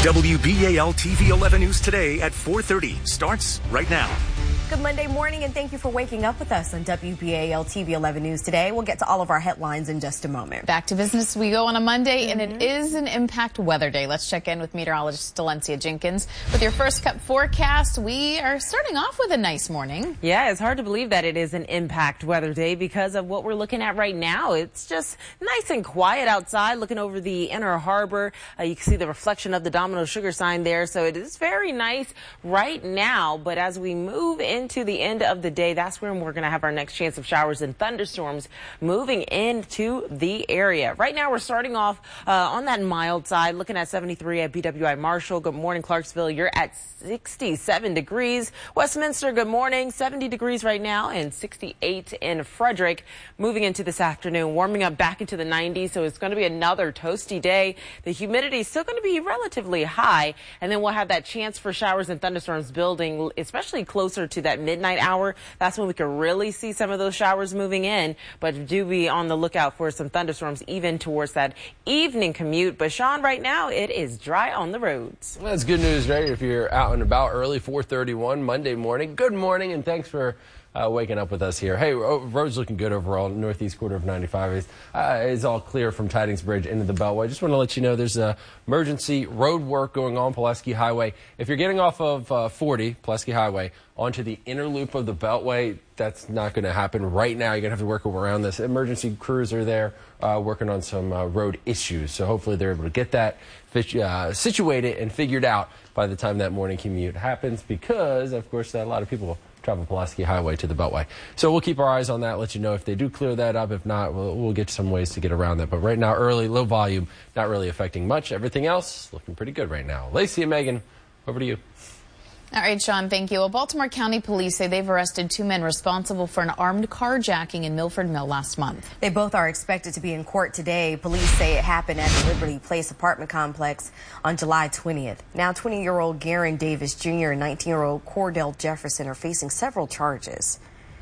WBAL TV 11 News Today at 4:30 starts right now. Good Monday morning, and thank you for waking up with us on WBAL TV 11 News Today. We'll get to all of our headlines in just a moment. Back to business we go on a Monday, and it is an impact weather day. Let's check in with meteorologist Delencia Jenkins. With your first cut forecast, we are starting off with a nice morning. Yeah, it's hard to believe that it is an impact weather day because of what we're looking at right now. It's just nice and quiet outside, looking over the Inner Harbor. You can see the reflection of the Domino Sugar sign there, so it is very nice right now. But as we move into the end of the day, that's when we're going to have our next chance of showers and thunderstorms moving into the area. Right now, we're starting off on that mild side, looking at 73 at BWI Marshall. Good morning, Clarksville. You're at 67 degrees. Westminster, good morning. 70 degrees right now and 68 in Frederick. Moving into this afternoon, warming up back into the 90s, so it's going to be another toasty day. The humidity is still going to be relatively high, and then we'll have that chance for showers and thunderstorms building, especially closer to that midnight hour. That's when we can really see some of those showers moving in, but do be on the lookout for some thunderstorms even towards that evening commute. But Sean, right now it is dry on the roads. Well, that's good news, right? If you're out and about early, 4:31 Monday morning. Good morning, and thanks for waking up with us here. Hey, roads looking good overall. Northeast quarter of 95 is all clear from Tidings Bridge into the Beltway. Just want to let you know there's emergency road work going on Pulaski Highway. If you're getting off of 40 Pulaski Highway onto the inner loop of the Beltway, that's not going to happen right now. You're going to have to work around this. Emergency crews are there working on some road issues, so hopefully they're able to get that situated and figured out by the time that morning commute happens, because of course a lot of people travel Pulaski Highway to the Beltway. So we'll keep our eyes on that, let you know if they do clear that up. If not, we'll get some ways to get around that. But right now, early, low volume, not really affecting much. Everything else looking pretty good right now. Lacey and Megan, over to you. All right, Sean, thank you. Well, Baltimore County Police say they've arrested two men responsible for an armed carjacking in Milford Mill last month. They both are expected to be in court today. Police say it happened at the Liberty Place apartment complex on July 20th. Now, 20-year-old Garen Davis Jr. and 19-year-old Cordell Jefferson are facing several charges.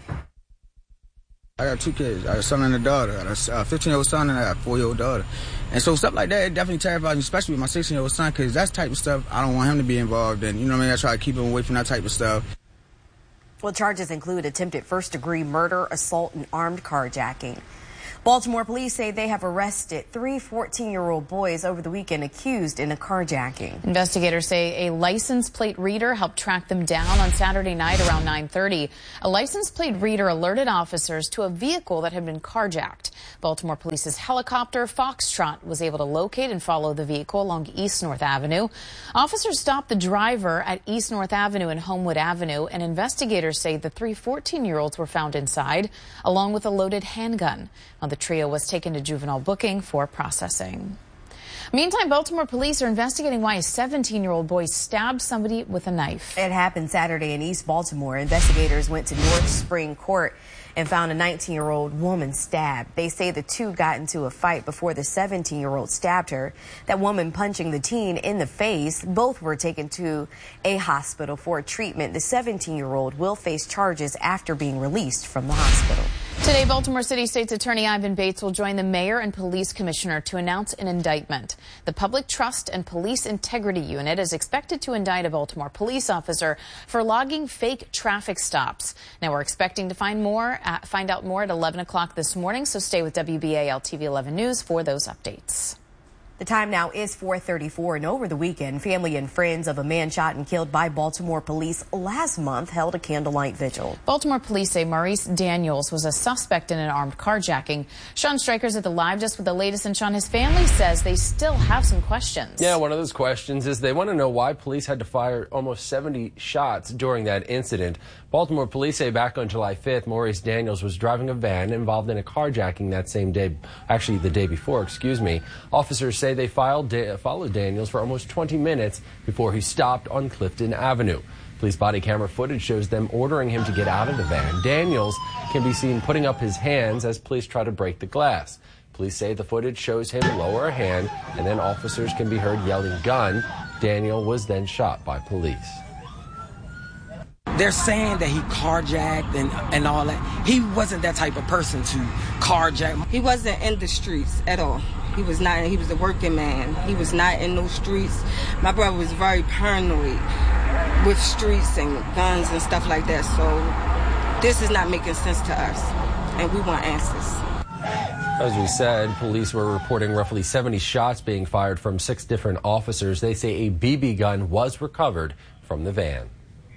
I got two kids. I got a son and a daughter. I got a 15-year-old son and I got a 4-year-old daughter. And so stuff like that, it definitely terrifies me, especially with my 16-year-old son, because that's the type of stuff I don't want him to be involved in. You know what I mean? I try to keep him away from that type of stuff. Well, charges include attempted first-degree murder, assault, and armed carjacking. Baltimore police say they have arrested three 14-year-old boys over the weekend accused in a carjacking. Investigators say a license plate reader helped track them down on Saturday night around 9:30. A license plate reader alerted officers to a vehicle that had been carjacked. Baltimore Police's helicopter Foxtrot was able to locate and follow the vehicle along East North Avenue. Officers stopped the driver at East North Avenue and Homewood Avenue, and investigators say the three 14-year-olds were found inside, along with a loaded handgun. Now, the trio was taken to juvenile booking for processing. Meantime, Baltimore police are investigating why a 17-year-old boy stabbed somebody with a knife. It happened Saturday in East Baltimore. Investigators went to North Spring Court and found a 19-year-old woman stabbed. They say the two got into a fight before the 17-year-old stabbed her. That woman punching the teen in the face. Both were taken to a hospital for treatment. The 17-year-old will face charges after being released from the hospital. Today, Baltimore City State's Attorney Ivan Bates will join the mayor and police commissioner to announce an indictment. The Public Trust and Police Integrity Unit is expected to indict a Baltimore police officer for logging fake traffic stops. Now, we're expecting to find out more at 11 o'clock this morning, so stay with WBAL TV 11 News for those updates. The time now is 4:34, and over the weekend, family and friends of a man shot and killed by Baltimore police last month held a candlelight vigil. Baltimore police say Maurice Daniels was a suspect in an armed carjacking. Sean Stryker's at the Live Desk with the latest, and Sean, his family says they still have some questions. Yeah, one of those questions is they want to know why police had to fire almost 70 shots during that incident. Baltimore police say back on July 5th, Maurice Daniels was driving a van involved in a carjacking that same day, actually the day before, excuse me. Officers say they followed Daniels for almost 20 minutes before he stopped on Clifton Avenue. Police body camera footage shows them ordering him to get out of the van. Daniels can be seen putting up his hands as police try to break the glass. Police say the footage shows him lower a hand, and then officers can be heard yelling "gun." Daniel was then shot by police. They're saying that he carjacked and all that. He wasn't that type of person to carjack. He wasn't in the streets at all. He was a working man. He was not in those streets. My brother was very paranoid with streets and guns and stuff like that. So this is not making sense to us, and we want answers. As we said, police were reporting roughly 70 shots being fired from 6 different officers. They say a BB gun was recovered from the van.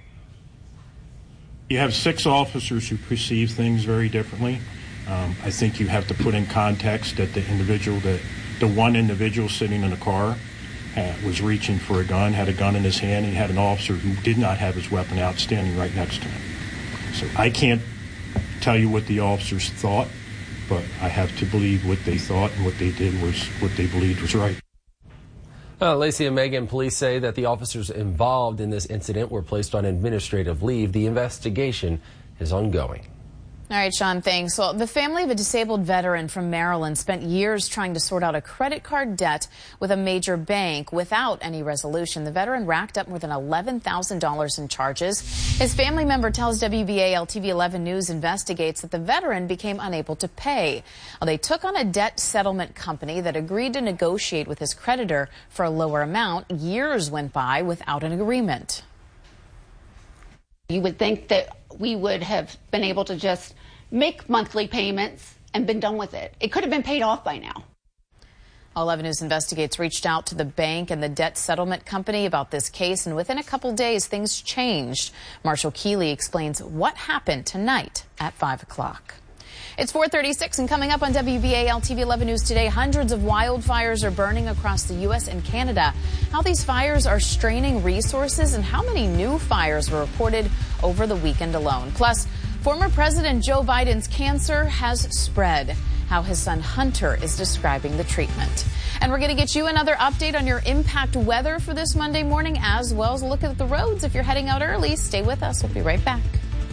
You have 6 officers who perceive things very differently. I think you have to put in context that the one individual sitting in the car was reaching for a gun, had a gun in his hand, and he had an officer who did not have his weapon out standing right next to him. So I can't tell you what the officers thought, but I have to believe what they thought, and what they did was what they believed was right. Lacey and Megan, police say that the officers involved in this incident were placed on administrative leave. The investigation is ongoing. All right, Sean, thanks. Well, the family of a disabled veteran from Maryland spent years trying to sort out a credit card debt with a major bank without any resolution. The veteran racked up more than $11,000 in charges. His family member tells WBAL-TV 11 News investigates that the veteran became unable to pay. Well, they took on a debt settlement company that agreed to negotiate with his creditor for a lower amount. Years went by without an agreement. You would think that we would have been able to just make monthly payments and been done with it. It could have been paid off by now. 11 News Investigates reached out to the bank and the debt settlement company about this case, and within a couple days, things changed. Marshall Keeley explains what happened tonight at 5 o'clock. It's 4:36, and coming up on WBAL-TV 11 News today, hundreds of wildfires are burning across the U.S. and Canada. How these fires are straining resources and how many new fires were reported over the weekend alone. Plus, former President Joe Biden's cancer has spread. How his son Hunter is describing the treatment. And we're going to get you another update on your impact weather for this Monday morning, as well as a look at the roads. If you're heading out early, stay with us. We'll be right back.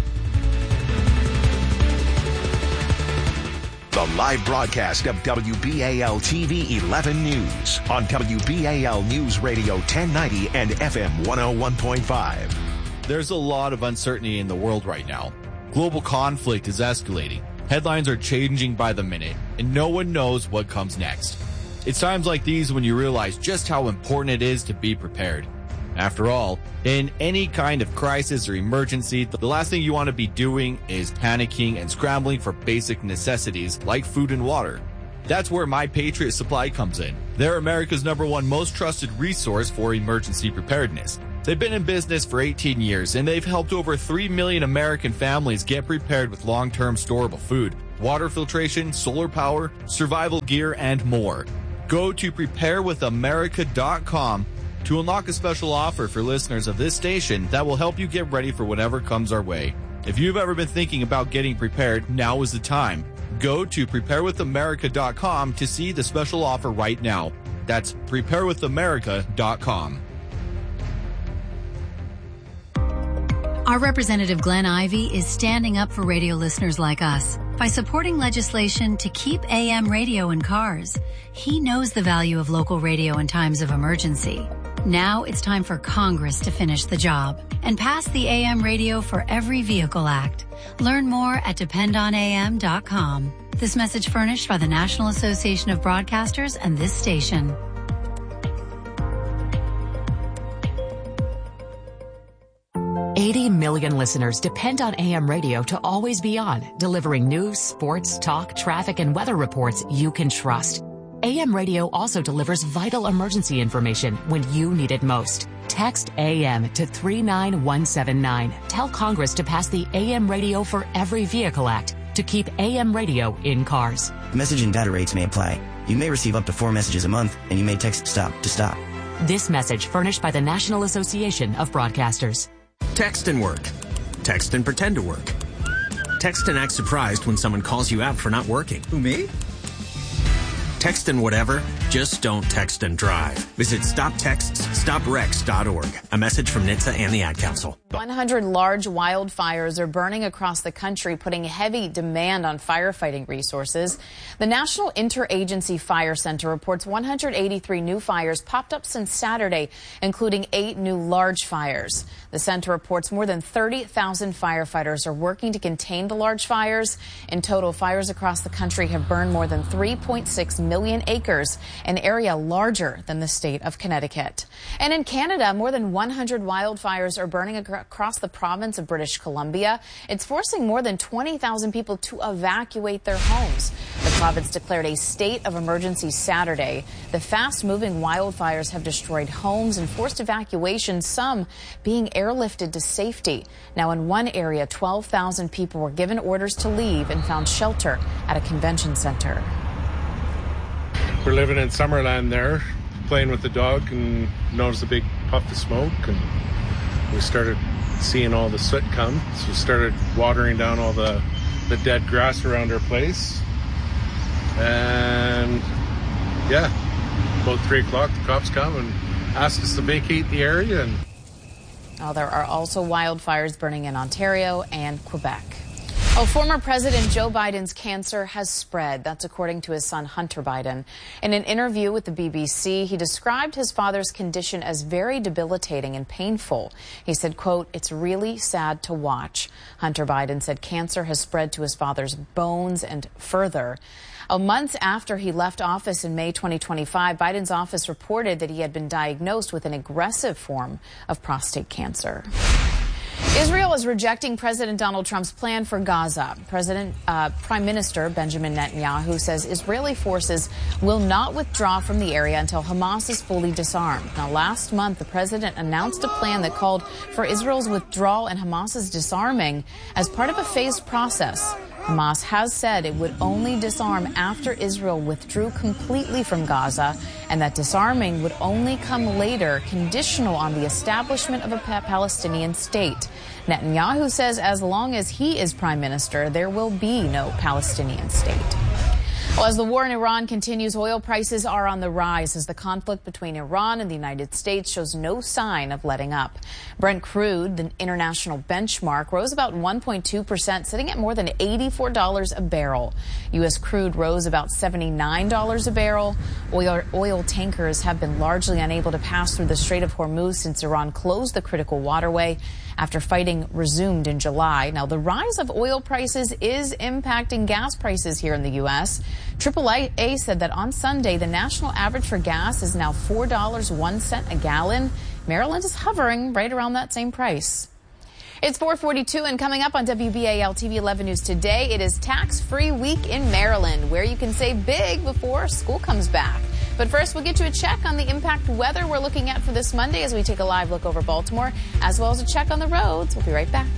The live broadcast of WBAL-TV 11 News on WBAL News Radio 1090 and FM 101.5. There's a lot of uncertainty in the world right now. Global conflict is escalating. Headlines are changing by the minute, and no one knows what comes next. It's times like these when you realize just how important it is to be prepared. After all, in any kind of crisis or emergency, the last thing you want to be doing is panicking and scrambling for basic necessities like food and water. That's where My Patriot Supply comes in. They're America's #1 most trusted resource for emergency preparedness. They've been in business for 18 years, and they've helped over 3 million American families get prepared with long-term storable food, water filtration, solar power, survival gear, and more. Go to preparewithamerica.com to unlock a special offer for listeners of this station that will help you get ready for whatever comes our way. If you've ever been thinking about getting prepared, now is the time. Go to preparewithamerica.com to see the special offer right now. That's preparewithamerica.com. Our Representative Glenn Ivey is standing up for radio listeners like us by supporting legislation to keep AM radio in cars. He knows the value of local radio in times of emergency. Now it's time for Congress to finish the job and pass the AM Radio for Every Vehicle Act. Learn more at dependonam.com. This message furnished by the National Association of Broadcasters and this station. $80 million listeners depend on AM radio to always be on, delivering news, sports, talk, traffic, and weather reports you can trust. AM radio also delivers vital emergency information when you need it most. Text AM to 39179. Tell Congress to pass the AM Radio for Every Vehicle Act to keep AM radio in cars. Message and data rates may apply. You may receive up to 4 messages a month, and you may text STOP to stop. This message furnished by the National Association of Broadcasters. Text and work. Text and pretend to work. Text and act surprised when someone calls you out for not working. Who, me? Text and whatever, just don't text and drive. Visit StopTextsStopWrecks.org. A message from NHTSA and the Ad Council. 100 large wildfires are burning across the country, putting heavy demand on firefighting resources. The National Interagency Fire Center reports 183 new fires popped up since Saturday, including 8 new large fires. The center reports more than 30,000 firefighters are working to contain the large fires. In total, fires across the country have burned more than 3.6 million acres, an area larger than the state of Connecticut. And in Canada, more than 100 wildfires are burning across the province of British Columbia. It's forcing more than 20,000 people to evacuate their homes. The province declared a state of emergency Saturday. The fast-moving wildfires have destroyed homes and forced evacuation, some being airlifted to safety. Now, in one area, 12,000 people were given orders to leave and found shelter at a convention center. We're living in Summerland there, playing with the dog, and noticed a big puff of smoke, and we started seeing all the soot come, so we started watering down all the dead grass around our place. And yeah, about 3 o'clock, the cops come and asked us to vacate the area. And there are also wildfires burning in Ontario and Quebec. Former President Joe Biden's cancer has spread. That's according to his son, Hunter Biden. In an interview with the BBC, he described his father's condition as very debilitating and painful. He said, quote, "It's really sad to watch." Hunter Biden said cancer has spread to his father's bones and further. Months after he left office in May 2025, Biden's office reported that he had been diagnosed with an aggressive form of prostate cancer. Israel is rejecting President Donald Trump's plan for Gaza. Prime Minister Benjamin Netanyahu says Israeli forces will not withdraw from the area until Hamas is fully disarmed. Now, last month, the president announced a plan that called for Israel's withdrawal and Hamas's disarming as part of a phased process. Hamas has said it would only disarm after Israel withdrew completely from Gaza, and that disarming would only come later, conditional on the establishment of a Palestinian state. Netanyahu says as long as he is prime minister, there will be no Palestinian state. Well, as the war in Iran continues, oil prices are on the rise as the conflict between Iran and the United States shows no sign of letting up. Brent crude, the international benchmark, rose about 1.2%, sitting at more than $84 a barrel. U.S. crude rose about $79 a barrel. Oil tankers have been largely unable to pass through the Strait of Hormuz since Iran closed the critical waterway after fighting resumed in July. Now, the rise of oil prices is impacting gas prices here in the U.S. AAA said that on Sunday, the national average for gas is now $4.01 a gallon. Maryland is hovering right around that same price. It's 4:42, and coming up on WBAL TV 11 News today, it is tax-free week in Maryland, where you can save big before school comes back. But first, we'll get you a check on the impact weather we're looking at for this Monday as we take a live look over Baltimore, as well as a check on the roads. We'll be right back.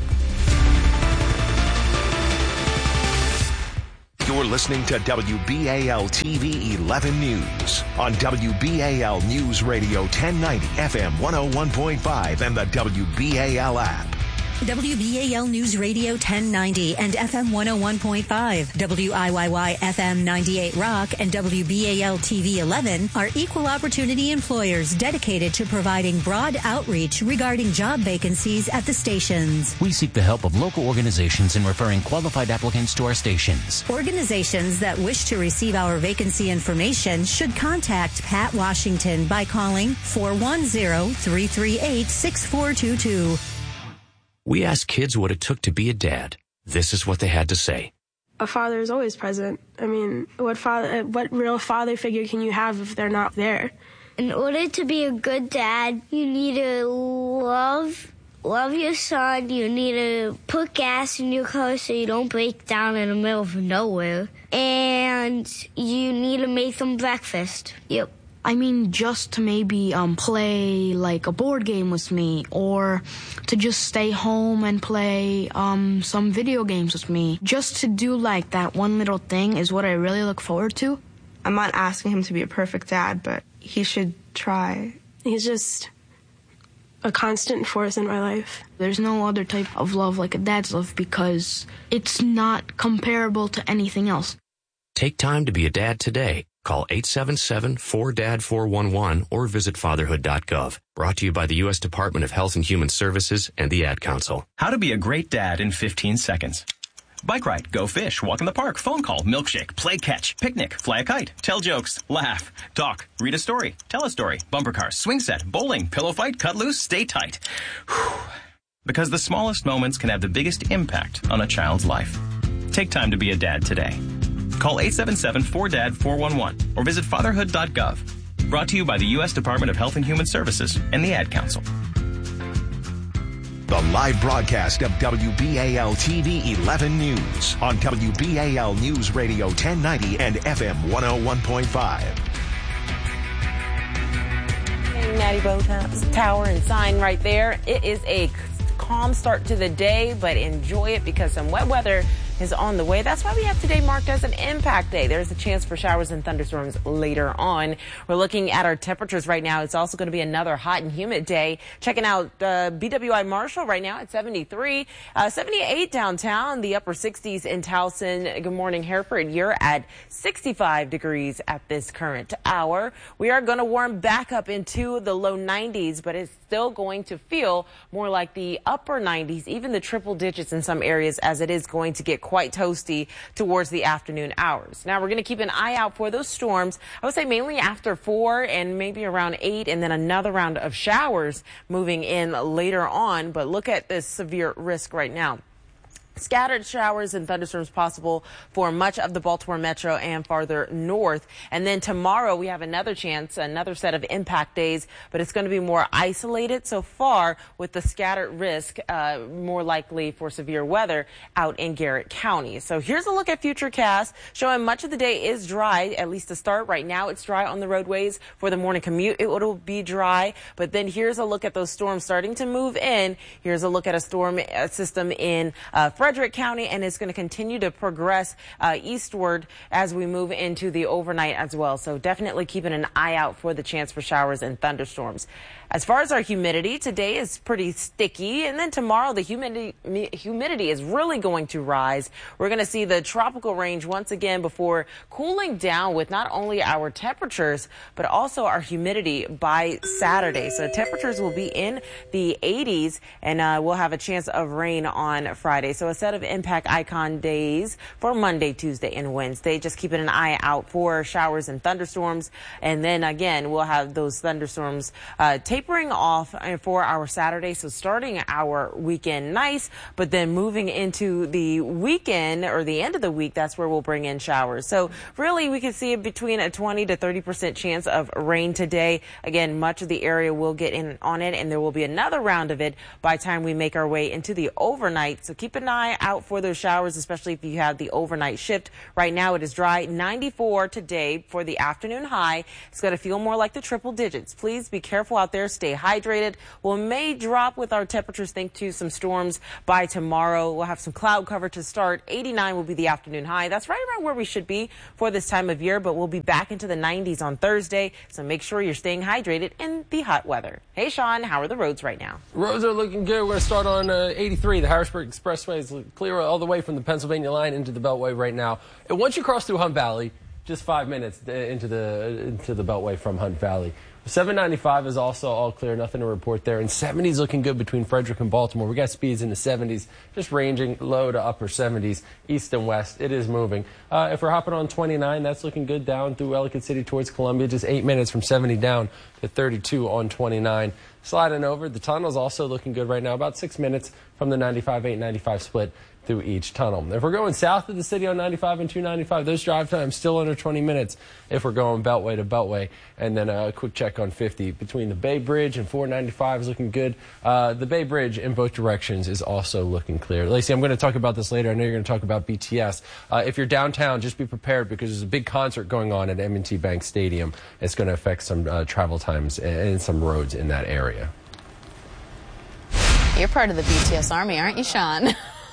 You're listening to WBAL TV 11 News on WBAL News Radio 1090 FM 101.5 and the WBAL app. WBAL News Radio 1090 and FM 101.5, WIYY FM 98 Rock, and WBAL TV 11 are equal opportunity employers dedicated to providing broad outreach regarding job vacancies at the stations. We seek the help of local organizations in referring qualified applicants to our stations. Organizations that wish to receive our vacancy information should contact Pat Washington by calling 410-338-6422. We asked kids what it took to be a dad. This is what they had to say. A father is always present. I mean, what real father figure can you have if they're not there? In order to be a good dad, you need to love your son. You need to put gas in your car so you don't break down in the middle of nowhere. And you need to make them breakfast. Yep. I mean, just to maybe play like a board game with me, or to just stay home and play some video games with me. Just to do like that one little thing is what I really look forward to. I'm not asking him to be a perfect dad, but he should try. He's just a constant force in my life. There's no other type of love like a dad's love because it's not comparable to anything else. Take time to be a dad today. Call 877-4DAD-411 or visit fatherhood.gov. Brought to you by the U.S. Department of Health and Human Services and the Ad Council. How to be a great dad in 15 seconds. Bike ride, go fish, walk in the park, phone call, milkshake, play catch, picnic, fly a kite, tell jokes, laugh, talk, read a story, tell a story, bumper cars, swing set, bowling, pillow fight, cut loose, stay tight. Whew. Because the smallest moments can have the biggest impact on a child's life. Take time to be a dad today. Call 877-4DAD-411 or visit fatherhood.gov. Brought to you by the U.S. Department of Health and Human Services and the Ad Council. The live broadcast of WBAL TV 11 News on WBAL News Radio 1090 and FM 101.5. Natty Bow Tower and sign right there. It is a calm start to the day, but enjoy it because some wet weather is on the way. That's why we have today marked as an impact day. There's a chance for showers and thunderstorms later on. We're looking at our temperatures right now. It's also going to be another hot and humid day. Checking out BWI Marshall right now at 73, 78 downtown, the upper 60s in Towson. Good morning, Hereford. You're at 65 degrees at this current hour. We are going to warm back up into the low 90s, but it's still going to feel more like the upper 90s, even the triple digits in some areas, as it is going to get quite toasty towards the afternoon hours. Now, we're going to keep an eye out for those storms. I would say mainly after 4 and maybe around 8, and then another round of showers moving in later on. But look at this severe risk right now. Scattered showers and thunderstorms possible for much of the Baltimore metro and farther north. And then tomorrow we have another chance, another set of impact days, but it's going to be more isolated so far with the scattered risk, more likely for severe weather out in Garrett County. So here's a look at Futurecast showing much of the day is dry, at least to start. Right now it's dry on the roadways for the morning commute. It will be dry, but then here's a look at those storms starting to move in. Here's a look at a storm system in Frederick County, and it's going to continue to progress eastward as we move into the overnight as well. So definitely keeping an eye out for the chance for showers and thunderstorms. As far as our humidity, today is pretty sticky, and then tomorrow the humidity is really going to rise. We're going to see the tropical range once again before cooling down with not only our temperatures, but also our humidity by Saturday. So temperatures will be in the 80s, and we'll have a chance of rain on Friday. So a set of impact icon days for Monday, Tuesday, and Wednesday. Just keeping an eye out for showers and thunderstorms. And then again, we'll have those thunderstorms tapering off for our Saturday. So starting our weekend nice, but then moving into the weekend or the end of the week, that's where we'll bring in showers. So really we can see between a 20 to 30% chance of rain today. Again, much of the area will get in on it, and there will be another round of it by the time we make our way into the overnight. So keep an eye out for those showers, especially if you have the overnight shift. Right now it is dry, 94 today for the afternoon high. It's going to feel more like the triple digits. Please be careful out there. Stay hydrated. We may drop with our temperatures thanks to some storms by tomorrow. We'll have some cloud cover to start. 89 will be the afternoon high. That's right around where we should be for this time of year, but we'll be back into the 90s on Thursday. So make sure you're staying hydrated in the hot weather. Hey, Sean, how are the roads right now? Roads are looking good. We're going to start on 83. The Harrisburg Expressway is clear all the way from the Pennsylvania line into the Beltway right now. And once you cross through Hunt Valley, just 5 minutes into the Beltway from Hunt Valley. 795 is also all clear, nothing to report there. And 70's looking good between Frederick and Baltimore. We got speeds in the 70s, just ranging low to upper 70s, east and west. It is moving. If we're hopping on 29, that's looking good down through Ellicott City towards Columbia, just 8 minutes from 70 down to 32 on 29. Sliding over, the tunnel's also looking good right now, about 6 minutes from the 95-895 split through each tunnel. If we're going south of the city on 95 and 295, those drive times still under 20 minutes if we're going Beltway to Beltway. And then a quick check on 50 between the Bay Bridge and 495 is looking good. The Bay Bridge in both directions is also looking clear. Lacey, I'm going to talk about this later. I know you're going to talk about BTS. If you're downtown, just be prepared because there's a big concert going on at M&T Bank Stadium. It's going to affect some travel times and some roads in that area. You're part of the BTS army, aren't you, Sean?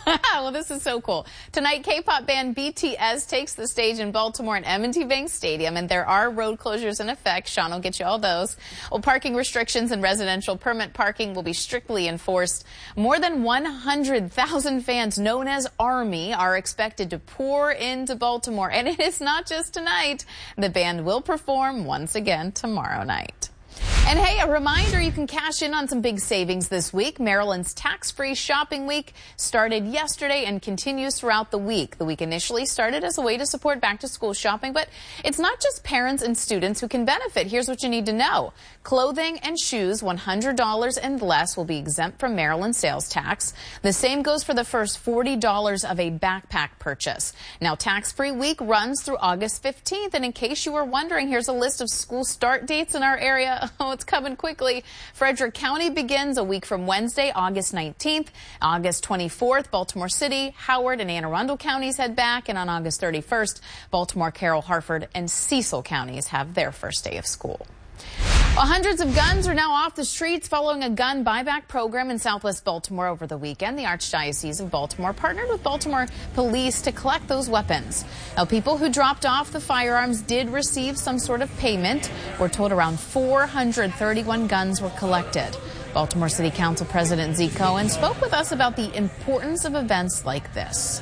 Well, this is so cool. Tonight, K-pop band BTS takes the stage in Baltimore at M&T Bank Stadium, and there are road closures in effect. Sean will get you all those. Well, parking restrictions and residential permit parking will be strictly enforced. More than 100,000 fans known as ARMY are expected to pour into Baltimore, and it is not just tonight. The band will perform once again tomorrow night. And hey, a reminder, you can cash in on some big savings this week. Maryland's tax-free shopping week started yesterday and continues throughout the week. The week initially started as a way to support back-to-school shopping, but it's not just parents and students who can benefit. Here's what you need to know. Clothing and shoes, $100 and less, will be exempt from Maryland sales tax. The same goes for the first $40 of a backpack purchase. Now, tax-free week runs through August 15th, and in case you were wondering, here's a list of school start dates in our area. Oh, it's coming quickly. Frederick County begins a week from Wednesday, August 19th. August 24th, Baltimore City, Howard, and Anne Arundel counties head back. And on August 31st, Baltimore, Carroll, Harford, and Cecil counties have their first day of school. Well, hundreds of guns are now off the streets following a gun buyback program in Southwest Baltimore over the weekend. The Archdiocese of Baltimore partnered with Baltimore police to collect those weapons. Now, people who dropped off the firearms did receive some sort of payment. We're told around 431 guns were collected. Baltimore City Council President Zeke Cohen spoke with us about the importance of events like this.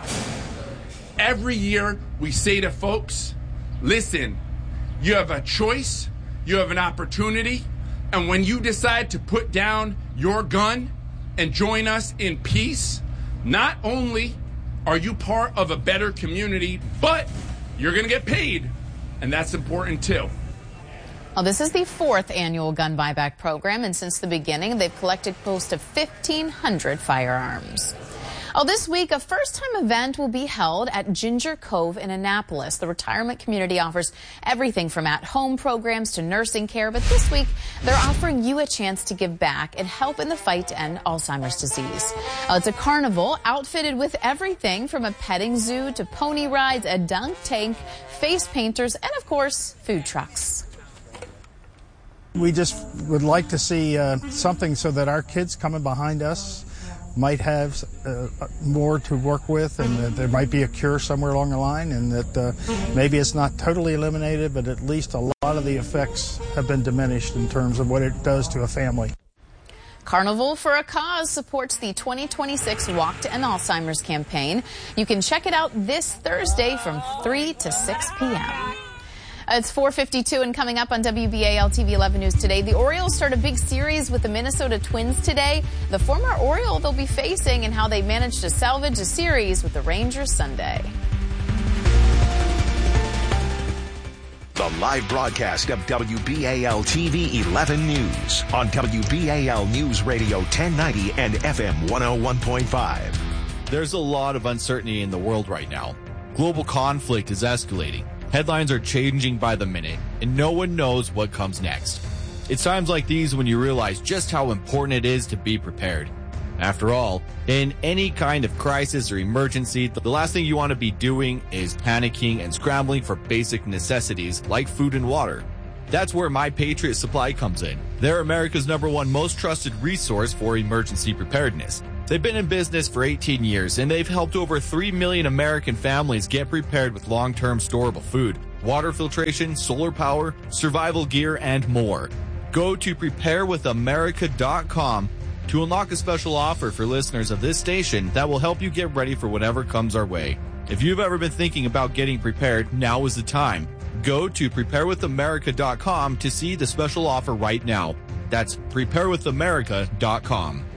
Every year we say to folks, listen, you have a choice. You have an opportunity, and when you decide to put down your gun and join us in peace, not only are you part of a better community, but you're going to get paid, and that's important too. Well, this is the 4th annual gun buyback program, and since the beginning, they've collected close to 1,500 firearms. Oh, this week, a first-time event will be held at Ginger Cove in Annapolis. The retirement community offers everything from at-home programs to nursing care, but this week, they're offering you a chance to give back and help in the fight to end Alzheimer's disease. It's a carnival outfitted with everything from a petting zoo to pony rides, a dunk tank, face painters, and, of course, food trucks. We just would like to see something so that our kids coming behind us might have more to work with, and that there might be a cure somewhere along the line, and that maybe it's not totally eliminated, but at least a lot of the effects have been diminished in terms of what it does to a family. Carnival for a Cause supports the 2026 Walk to End Alzheimer's campaign. You can check it out this Thursday from 3 to 6 p.m. It's 4:52 and coming up on WBAL TV 11 News today. The Orioles start a big series with the Minnesota Twins today. The former Oriole they'll be facing and how they managed to salvage a series with the Rangers Sunday. The live broadcast of WBAL TV 11 News on WBAL News Radio 1090 and FM 101.5. There's a lot of uncertainty in the world right now. Global conflict is escalating. Headlines are changing by the minute, and no one knows what comes next. It's times like these when you realize just how important it is to be prepared. After all, in any kind of crisis or emergency, the last thing you want to be doing is panicking and scrambling for basic necessities like food and water. That's where My Patriot Supply comes in. They're America's #1 most trusted resource for emergency preparedness. They've been in business for 18 years, and they've helped over 3 million American families get prepared with long-term storable food, water filtration, solar power, survival gear, and more. Go to preparewithamerica.com to unlock a special offer for listeners of this station that will help you get ready for whatever comes our way. If you've ever been thinking about getting prepared, now is the time. Go to preparewithamerica.com to see the special offer right now. That's preparewithamerica.com.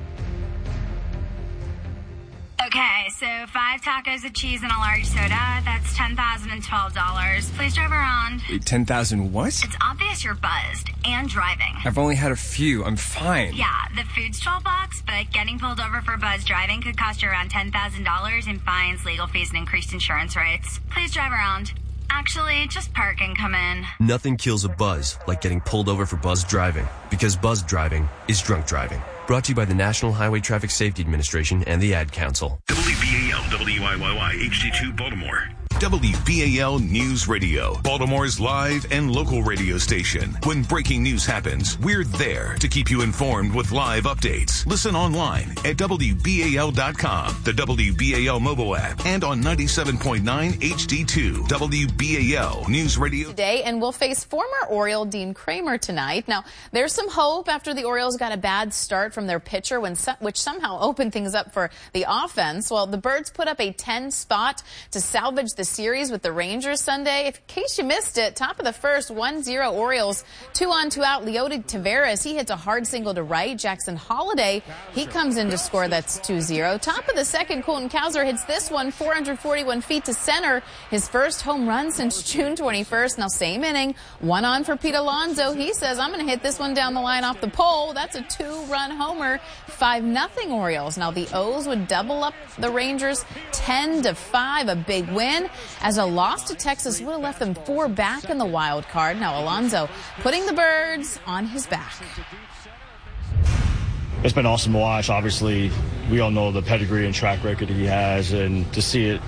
Okay, so 5 tacos of cheese and a large soda, that's $10,012. Please drive around. Wait, 10,000 what? It's obvious you're buzzed and driving. I've only had a few. I'm fine. Yeah, the food's $12, but getting pulled over for buzz driving could cost you around $10,000 in fines, legal fees, and increased insurance rates. Please drive around. Actually, just park and come in. Nothing kills a buzz like getting pulled over for buzz driving, because buzz driving is drunk driving. Brought to you by the National Highway Traffic Safety Administration and the Ad Council. WBAL WIYY HD2 Baltimore. WBAL News Radio, Baltimore's live and local radio station. When breaking news happens, we're there to keep you informed with live updates. Listen online at WBAL.com, the WBAL mobile app, and on 97.9 HD2, WBAL News Radio. Today, and we'll face former Oriole Dean Kramer tonight. Now, there's some hope after the Orioles got a bad start from their pitcher, which somehow opened things up for the offense. Well, the Birds put up a 10 spot to salvage the series with the Rangers Sunday. In case you missed it, top of the first, 1-0 Orioles, 2 on, 2 out. Leody Taveras, he hits a hard single to right. Jackson Holiday, he comes in to score. That's 2-0. Top of the second, Colton Cowser hits this one 441 feet to center. His first home run since June 21st. Now, same inning, 1 on for Pete Alonso. He says, I'm going to hit this one down the line off the pole. That's a 2-run homer. 5-0 Orioles. Now, the O's would double up the Rangers 10-5, a big win, as a loss to Texas would have left them 4 back in the wild card. Now Alonso putting the Birds on his back. It's been awesome to watch. Obviously, we all know the pedigree and track record he has, and to see it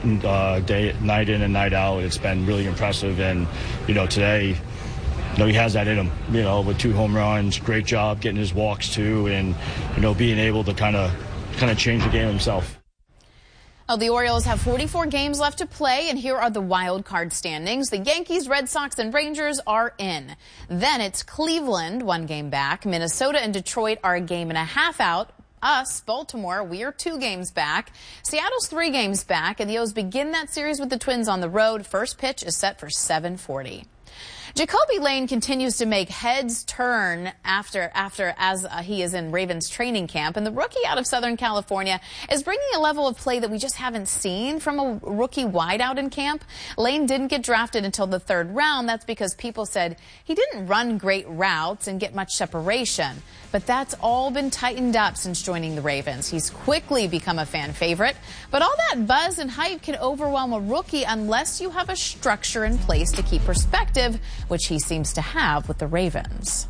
night in and night out, it's been really impressive. And, today, he has that in him, with 2 home runs. Great job getting his walks too, and, being able to kind of change the game himself. Well, the Orioles have 44 games left to play, and here are the wild card standings. The Yankees, Red Sox, and Rangers are in. Then it's Cleveland, 1 game back. Minnesota and Detroit are a game and a half out. Us, Baltimore, we are 2 games back. Seattle's 3 games back, and the O's begin that series with the Twins on the road. First pitch is set for 7:40. Jacoby Lane continues to make heads turn as he is in Ravens training camp. And the rookie out of Southern California is bringing a level of play that we just haven't seen from a rookie wideout in camp. Lane didn't get drafted until the 3rd round. That's because people said he didn't run great routes and get much separation. But that's all been tightened up since joining the Ravens. He's quickly become a fan favorite. But all that buzz and hype can overwhelm a rookie unless you have a structure in place to keep perspective, which he seems to have with the Ravens.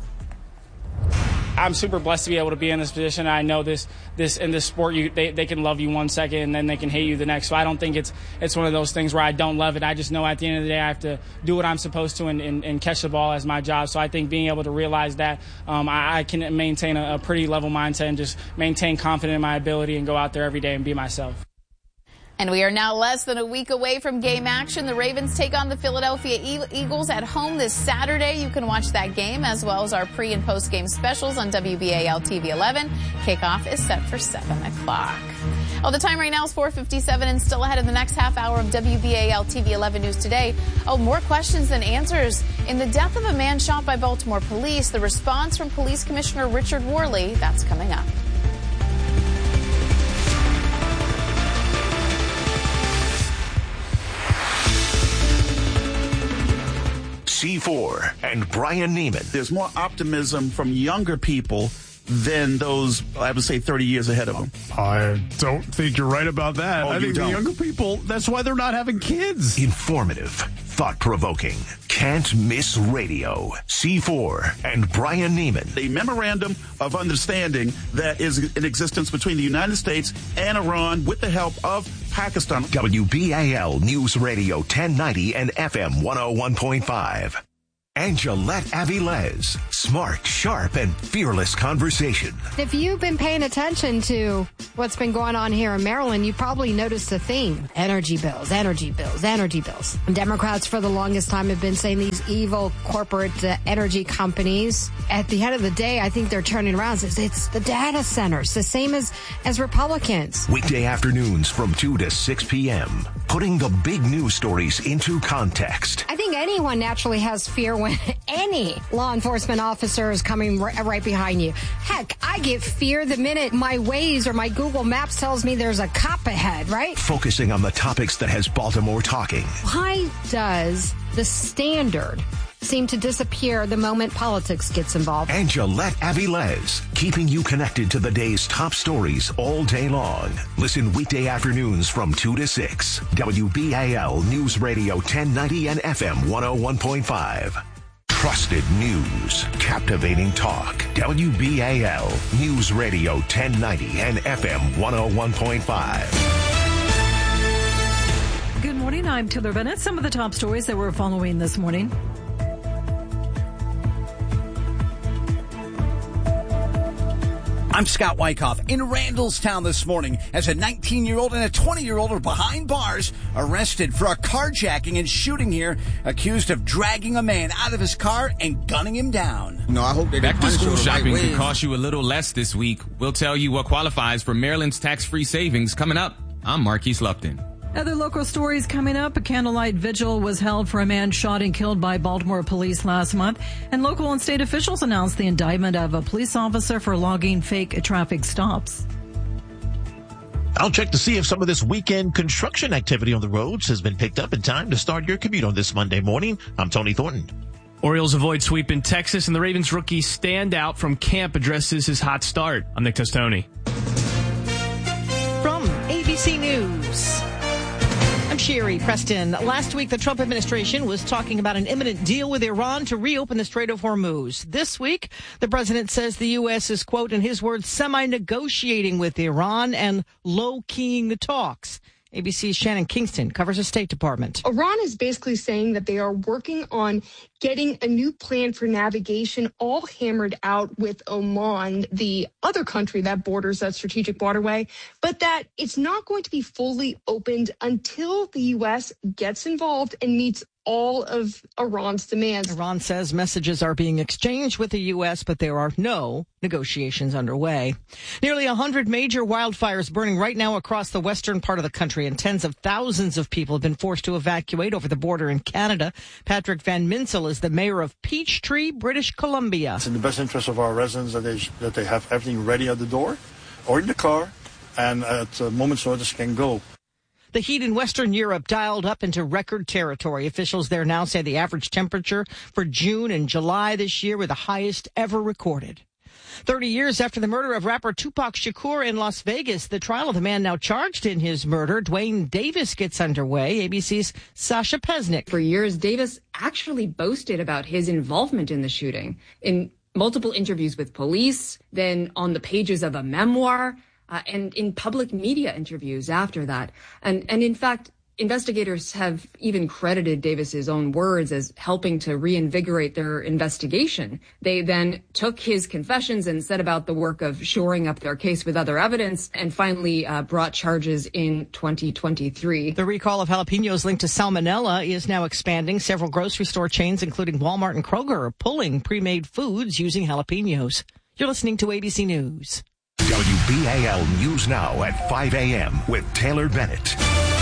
I'm super blessed to be able to be in this position. I know this in this sport, they can love you 1 second and then they can hate you the next. So I don't think it's one of those things where I don't love it. I just know at the end of the day I have to do what I'm supposed to and catch the ball as my job. So I think being able to realize that I can maintain a pretty level mindset and just maintain confidence in my ability and go out there every day and be myself. And we are now less than a week away from game action. The Ravens take on the Philadelphia Eagles at home this Saturday. You can watch that game as well as our pre- and post-game specials on WBAL TV 11. Kickoff is set for 7 o'clock. Well, the time right now is 4:57 and still ahead of the next half hour of WBAL TV 11 News Today. Oh, more questions than answers. In the death of a man shot by Baltimore police, the response from Police Commissioner Richard Worley, that's coming up. C4 and Brian Neiman. There's more optimism from younger people than those, I would say, 30 years ahead of them. I don't think you're right about that. Oh, I think the younger people, that's why they're not having kids. Informative, thought-provoking, can't miss radio. C4 and Brian Neiman. A memorandum of understanding that is in existence between the United States and Iran with the help of Pakistan. WBAL News Radio 1090 and FM 101.5. Angelette Avilés. Smart, sharp, and fearless conversation. If you've been paying attention to what's been going on here in Maryland, you probably noticed a theme. Energy bills, energy bills, energy bills. Democrats for the longest time have been saying these evil corporate energy companies. At the end of the day, I think they're turning around and says it's the data centers, the same as Republicans. Weekday afternoons from 2 to 6 p.m. Putting the big news stories into context. I think anyone naturally has fear when any law enforcement officer is coming right behind you. Heck, I get fear the minute my Waze or my Google Maps tells me there's a cop ahead, right? Focusing on the topics that has Baltimore talking. Why does the standard seem to disappear the moment politics gets involved? Angelette Avilés, keeping you connected to the day's top stories all day long. Listen weekday afternoons from 2 to 6. WBAL News Radio 1090 and FM 101.5. Trusted news, captivating talk. WBAL News Radio 1090 and FM 101.5. Good morning. morning. I'm Taylor Bennett. Some of the top stories that we're following this morning. I'm Scott Wyckoff in Randallstown this morning as a 19-year-old and a 20-year-old are behind bars, arrested for a carjacking and shooting here, accused of dragging a man out of his car and gunning him down. No, I hope they back to school shopping could cost you a little less this week. We'll tell you what qualifies for Maryland's tax-free savings coming up. I'm Marquise Lupton. Other local stories coming up. A candlelight vigil was held for a man shot and killed by Baltimore police last month. And local and state officials announced the indictment of a police officer for logging fake traffic stops. I'll check to see if some of this weekend construction activity on the roads has been picked up in time to start your commute on this Monday morning. I'm Tony Thornton. Orioles avoid sweep in Texas, and the Ravens rookie standout from camp addresses his hot start. I'm Nick Tostoni. From ABC News, I'm Sherry Preston. Last week, the Trump administration was talking about an imminent deal with Iran to reopen the Strait of Hormuz. This week, the president says the U.S. is, quote, in his words, semi-negotiating with Iran and low-keying the talks. ABC's Shannon Kingston covers the State Department. Iran is basically saying that they are working on getting a new plan for navigation all hammered out with Oman, the other country that borders that strategic waterway, but that it's not going to be fully opened until the U.S. gets involved and meets all of Iran's demands. Iran says messages are being exchanged with the U.S., but there are no negotiations underway. Nearly 100 major wildfires burning right now across the western part of the country, and tens of thousands of people have been forced to evacuate over the border in Canada. Patrick Van Minsel is the mayor of Peachtree, British Columbia. It's in the best interest of our residents that they have everything ready at the door or in the car, and at a moment's notice can go. The heat in Western Europe dialed up into record territory. Officials there now say the average temperature for June and July this year were the highest ever recorded. 30 years after the murder of rapper Tupac Shakur in Las Vegas, the trial of the man now charged in his murder, Dwayne Davis, gets underway. ABC's Sasha Pesnick. For years, Davis actually boasted about his involvement in the shooting in multiple interviews with police, then on the pages of a memoir, and in public media interviews after that. And in fact, investigators have even credited Davis's own words as helping to reinvigorate their investigation. They then took his confessions and set about the work of shoring up their case with other evidence and finally brought charges in 2023. The recall of jalapenos linked to salmonella is now expanding. Several grocery store chains, including Walmart and Kroger, are pulling pre-made foods using jalapenos. You're listening to ABC News. WBAL News Now at 5 a.m. with Taylor Bennett.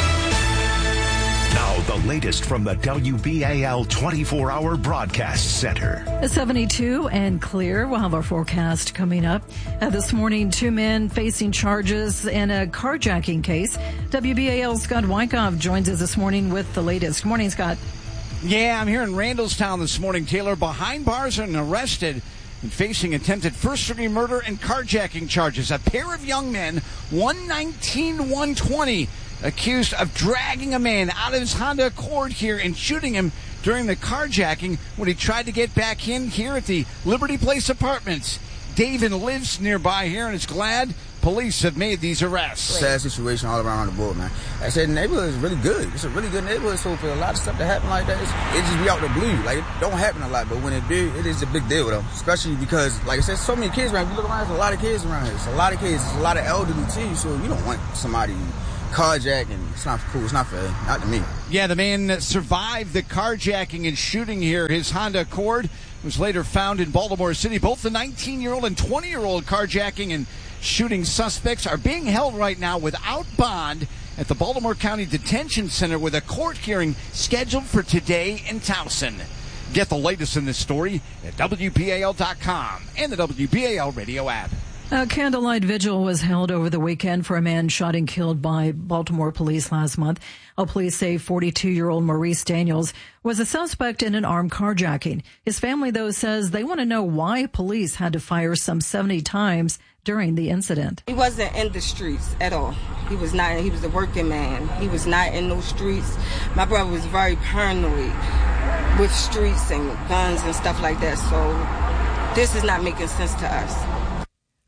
Now, the latest from the WBAL 24-hour broadcast center. 72 and clear. We'll have our forecast coming up. This morning, 2 men facing charges in a carjacking case. WBAL's Scott Wyckoff joins us this morning with the latest. Good morning, Scott. Yeah, I'm here in Randallstown this morning, Taylor, behind bars and arrested and facing attempted first-degree murder and carjacking charges. A pair of young men, 119, 120, accused of dragging a man out of his Honda Accord here and shooting him during the carjacking when he tried to get back in here at the Liberty Place Apartments. David lives nearby here and is glad police have made these arrests. Sad situation all around the board, man. I said the neighborhood is really good. It's a really good neighborhood, so for a lot of stuff to happen like that, it just be out the blue. Like, it don't happen a lot, but when it do, it is a big deal, though. Especially because, like I said, so many kids around. If you look around, there's a lot of kids around here. It's a lot of kids. It's a lot of elderly, too, so you don't want somebody carjacking. It's not cool. It's not fair. Not to me. Yeah, the man that survived the carjacking and shooting here, his Honda Accord, was later found in Baltimore City. Both the 19-year-old and 20-year-old carjacking and shooting suspects are being held right now without bond at the Baltimore County Detention Center with a court hearing scheduled for today in Towson. Get the latest in this story at WBAL.com and the WBAL radio app. A candlelight vigil was held over the weekend for a man shot and killed by Baltimore police last month. Police say 42-year-old Maurice Daniels was a suspect in an armed carjacking. His family, though, says they want to know why police had to fire some 70 times during the incident. He wasn't in the streets at all. He was not. He was a working man. He was not in those streets. My brother was very paranoid with streets and guns and stuff like that. So this is not making sense to us.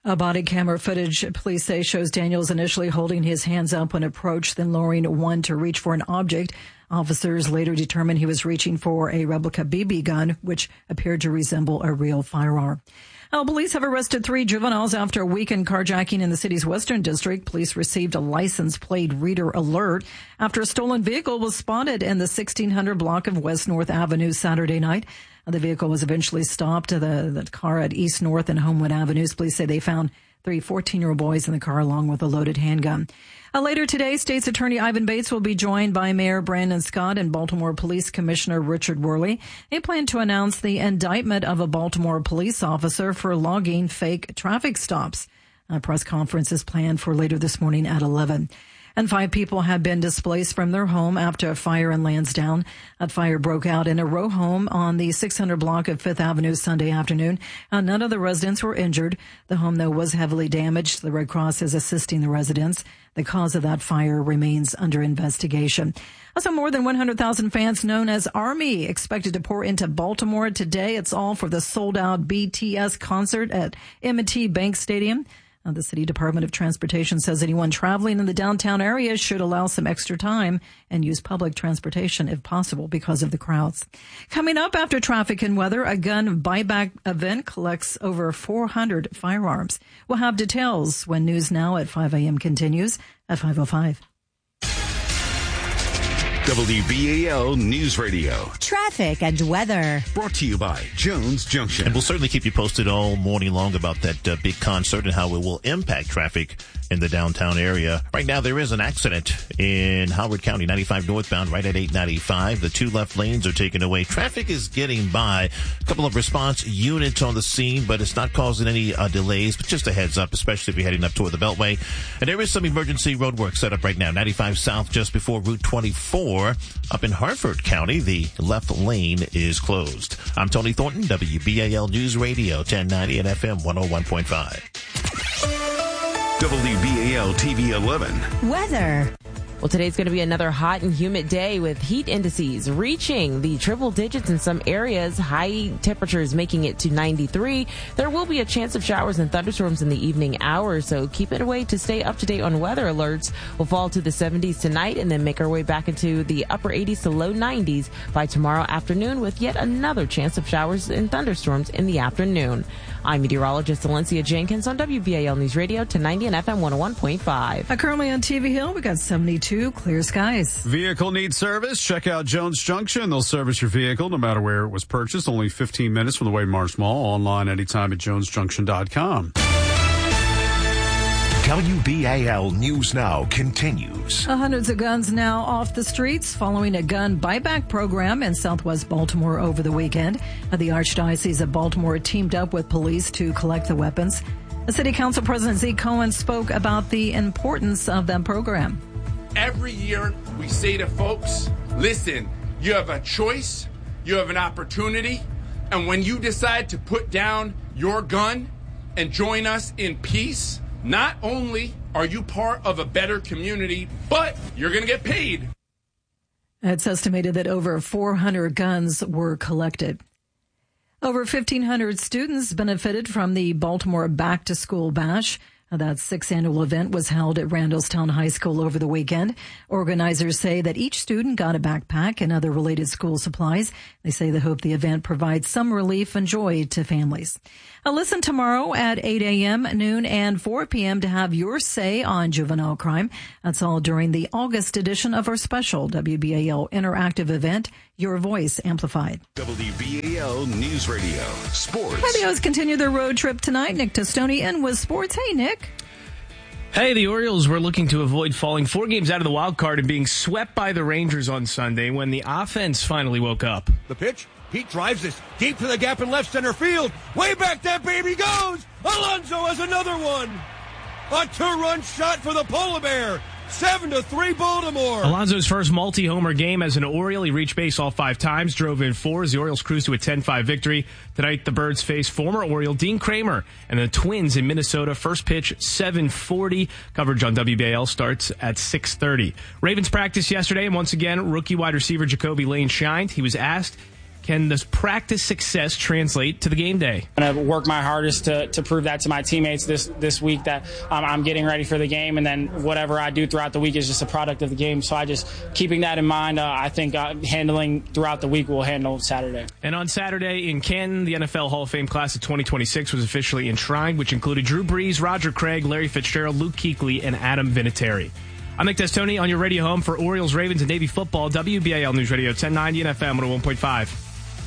A body camera footage, police say, shows Daniels initially holding his hands up when approached, then lowering one to reach for an object. Officers later determined he was reaching for a replica BB gun, which appeared to resemble a real firearm. Police have arrested 3 juveniles after a weekend carjacking in the city's Western District. Police received a license plate reader alert after a stolen vehicle was spotted in the 1600 block of West North Avenue Saturday night. The vehicle was eventually stopped. The car at East North and Homewood Avenues. Police say they found 3 14-year-old boys in the car along with a loaded handgun. Later today, State's Attorney Ivan Bates will be joined by Mayor Brandon Scott and Baltimore Police Commissioner Richard Worley. They plan to announce the indictment of a Baltimore police officer for logging fake traffic stops. A press conference is planned for later this morning at 11. And 5 people have been displaced from their home after a fire in Lansdowne. A fire broke out in a row home on the 600 block of 5th Avenue Sunday afternoon. None of the residents were injured. The home, though, was heavily damaged. The Red Cross is assisting the residents. The cause of that fire remains under investigation. Also, more than 100,000 fans known as Army expected to pour into Baltimore today. It's all for the sold-out BTS concert at M&T Bank Stadium. The City Department of Transportation says anyone traveling in the downtown area should allow some extra time and use public transportation if possible because of the crowds. Coming up after traffic and weather, a gun buyback event collects over 400 firearms. We'll have details when News Now at 5 a.m. continues at 5:05. WBAL News Radio. Traffic and weather. Brought to you by Jones Junction. And we'll certainly keep you posted all morning long about that big concert and how it will impact traffic in the downtown area. Right now, there is an accident in Howard County, 95 northbound, right at 895. The 2 left lanes are taken away. Traffic is getting by. A couple of response units on the scene, but it's not causing any delays. But just a heads up, especially if you're heading up toward the Beltway. And there is some emergency road work set up right now. 95 south, just before Route 24. Up in Harford County, the left lane is closed. I'm Tony Thornton, WBAL News Radio, 1090 and FM 101.5. WBAL TV 11. Weather. Well, today's going to be another hot and humid day with heat indices reaching the triple digits in some areas. High temperatures making it to 93. There will be a chance of showers and thunderstorms in the evening hours, so keep it away to stay up to date on weather alerts. We'll fall to the 70s tonight and then make our way back into the upper 80s to low 90s by tomorrow afternoon with yet another chance of showers and thunderstorms in the afternoon. I'm meteorologist Valencia Jenkins on WBAL News Radio 1090 and FM 101.5. Currently on TV Hill, we got 72, clear skies. Vehicle needs service? Check out Jones Junction. They'll service your vehicle no matter where it was purchased. Only 15 minutes from the Wade Marsh Mall. Online anytime at jonesjunction.com. WBAL News Now continues. Hundreds of guns now off the streets following a gun buyback program in southwest Baltimore over the weekend. The Archdiocese of Baltimore teamed up with police to collect the weapons. The City Council President Zeke Cohen spoke about the importance of that program. Every year we say to folks, listen, you have a choice, you have an opportunity, and when you decide to put down your gun and join us in peace, not only are you part of a better community, but you're going to get paid. It's estimated that over 400 guns were collected. Over 1,500 students benefited from the Baltimore Back to School Bash. That 6th annual event was held at Randallstown High School over the weekend. Organizers say that each student got a backpack and other related school supplies. They say they hope the event provides some relief and joy to families. Listen tomorrow at 8 a.m., noon, and 4 p.m. to have your say on juvenile crime. That's all during the August edition of our special WBAL interactive event, Your Voice Amplified. WBAL News Radio. Sports. The O's continue their road trip tonight. Nick Tostoni in with sports. Hey, Nick. Hey, the Orioles were looking to avoid falling 4 games out of the wild card and being swept by the Rangers on Sunday when the offense finally woke up. The pitch. Pete drives this deep to the gap in left center field. Way back that baby goes. Alonso has another one. A 2-run shot for the Polar Bear. 7-3 Baltimore. Alonso's first multi-homer game as an Oriole. He reached base all 5 times, drove in 4 as the Orioles cruised to a 10-5 victory. Tonight, the Birds face former Oriole Dean Kramer and the Twins in Minnesota. First pitch, 7:40. Coverage on WBAL starts at 6:30. Ravens practiced yesterday, and once again, rookie wide receiver Jacoby Lane shined. He was asked, Can this practice success translate to the game day? I'm going to work my hardest to prove that to my teammates this week that I'm getting ready for the game, and then whatever I do throughout the week is just a product of the game. So I just keeping that in mind, I think handling throughout the week will handle Saturday. And on Saturday in Canton, the NFL Hall of Fame class of 2026 was officially enshrined, which included Drew Brees, Roger Craig, Larry Fitzgerald, Luke Kuechly, and Adam Vinatieri. I'm Nick Testoni on your radio home for Orioles, Ravens, and Navy football. WBAL News Radio 1090 and FM 101.5.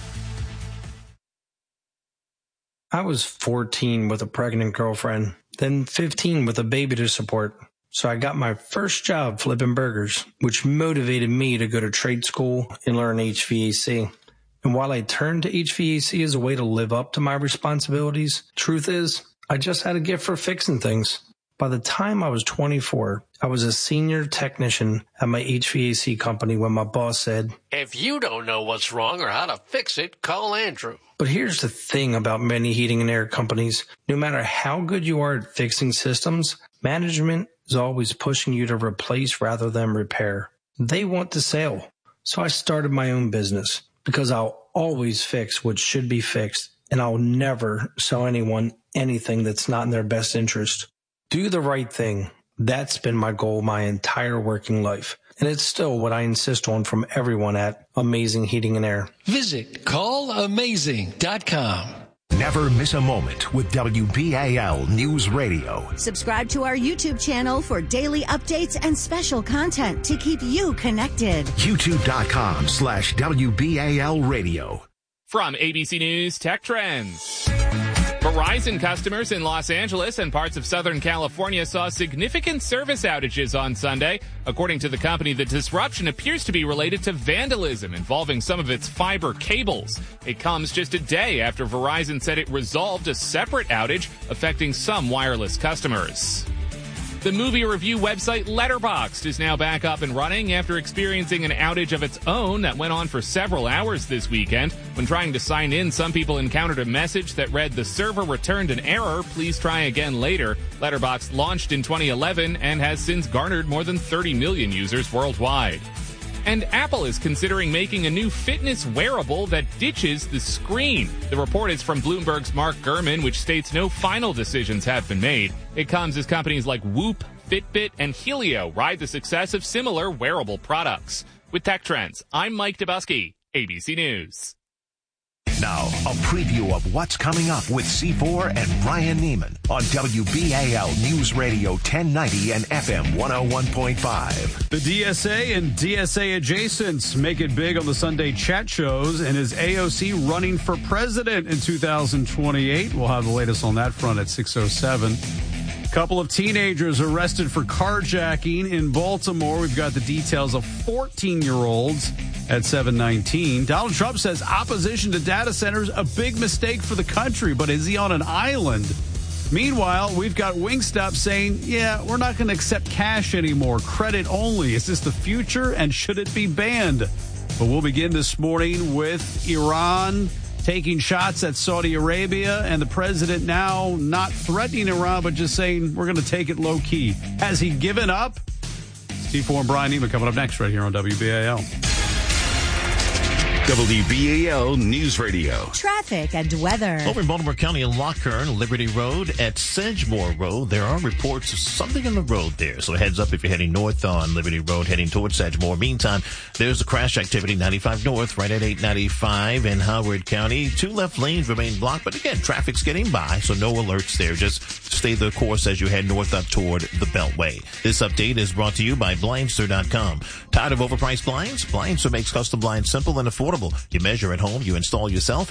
I was 14 with a pregnant girlfriend, then 15 with a baby to support. So I got my first job flipping burgers, which motivated me to go to trade school and learn HVAC. And while I turned to HVAC as a way to live up to my responsibilities, truth is, I just had a gift for fixing things. By the time I was 24, I was a senior technician at my HVAC company when my boss said, "If you don't know what's wrong or how to fix it, call Andrew." But here's the thing about many heating and air companies. No matter how good you are at fixing systems, management is always pushing you to replace rather than repair. They want to sell. So I started my own business because I'll always fix what should be fixed, and I'll never sell anyone anything that's not in their best interest. Do the right thing. That's been my goal my entire working life. And it's still what I insist on from everyone at Amazing Heating and Air. Visit callamazing.com. Never miss a moment with WBAL News Radio. Subscribe to our YouTube channel for daily updates and special content to keep you connected. YouTube.com/WBAL Radio. From ABC News Tech Trends. Verizon customers in Los Angeles and parts of Southern California saw significant service outages on Sunday. According to the company, the disruption appears to be related to vandalism involving some of its fiber cables. It comes just a day after Verizon said it resolved a separate outage affecting some wireless customers. The movie review website Letterboxd is now back up and running after experiencing an outage of its own that went on for several hours this weekend. When trying to sign in, some people encountered a message that read, "The server returned an error. Please try again later." Letterboxd launched in 2011 and has since garnered more than 30 million users worldwide. And Apple is considering making a new fitness wearable that ditches the screen. The report is from Bloomberg's Mark Gurman, which states no final decisions have been made. It comes as companies like Whoop, Fitbit, and Helio ride the success of similar wearable products. With Tech Trends, I'm Mike Dubusky, ABC News. Now, a preview of what's coming up with C4 and Ryan Neiman on WBAL News Radio 1090 and FM 101.5. The DSA and DSA adjacents make it big on the Sunday chat shows, and is AOC running for president in 2028? We'll have the latest on that front at 6:07. Couple of teenagers arrested for carjacking in Baltimore. We've got the details of 14-year-olds at 7:19. Donald Trump says opposition to data centers a big mistake for the country, but is he on an island? Meanwhile, we've got Wingstop saying, yeah, we're not going to accept cash anymore, credit only. Is this the future, and should it be banned? But we'll begin this morning with Iran taking shots at Saudi Arabia, and the president now not threatening Iran, but just saying we're going to take it low key. Has he given up? T4 and Brian Neiman coming up next right here on WBAL. WBAL News Radio. Traffic and weather. Over in Baltimore County in Lockern, Liberty Road at Sedgemore Road, there are reports of something on the road there. So heads up if you're heading north on Liberty Road, heading towards Sedgemore. Meantime, there's the crash activity, 95 north, right at 895 in Howard County. 2 left lanes remain blocked, but again, traffic's getting by, so no alerts there. Just stay the course as you head north up toward the Beltway. This update is brought to you by Blindster.com. Tired of overpriced blinds? Blindster makes custom blinds simple and affordable. You measure at home, you install yourself.